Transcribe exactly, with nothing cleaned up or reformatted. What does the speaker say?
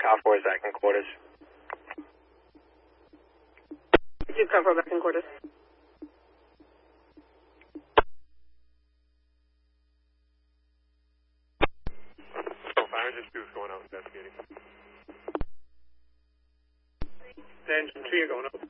Car four is back in quarters. Two Car four back in quarters. Oh, fire engine two is going out investigating. Engine three are going up.